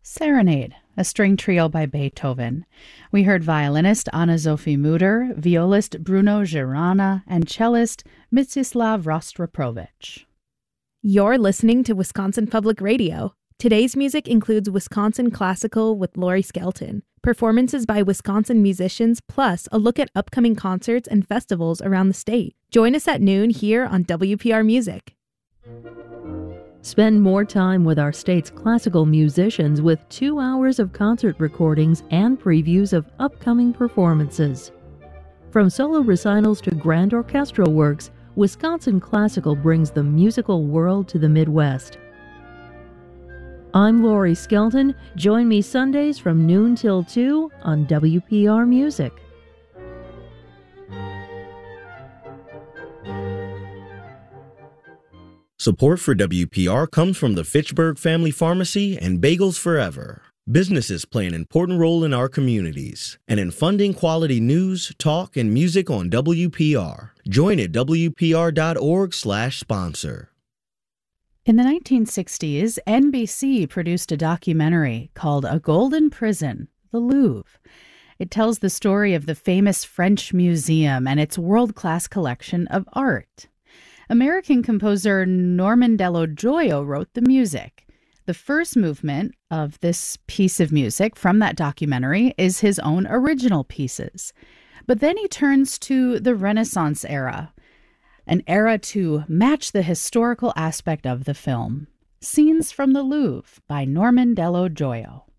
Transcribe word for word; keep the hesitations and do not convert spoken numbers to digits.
Serenade, a string trio by Beethoven. We heard violinist Anna-Sophie Mutter, violist Bruno Girana, and cellist Mstislav Rostropovich. You're listening to Wisconsin Public Radio. Today's music includes Wisconsin Classical with Laurie Skelton, performances by Wisconsin musicians, plus a look at upcoming concerts and festivals around the state. Join us at noon here on W P R Music. Spend more time with our state's classical musicians with two hours of concert recordings and previews of upcoming performances. From solo recitals to grand orchestral works, Wisconsin Classical brings the musical world to the Midwest. I'm Laurie Skelton. Join me Sundays from noon till two on W P R Music. Support for W P R comes from the Fitchburg Family Pharmacy and Bagels Forever. Businesses play an important role in our communities and in funding quality news, talk, and music on W P R. Join at W P R dot org slash sponsor. In the nineteen sixties, N B C produced a documentary called A Golden Prison, the Louvre. It tells the story of the famous French Museum and its world-class collection of art. American composer Norman Dello Gioia wrote the music. The first movement of this piece of music from that documentary is his own original pieces. But then he turns to the Renaissance era, an era to match the historical aspect of the film. Scenes from the Louvre by Norman Dello Gioia.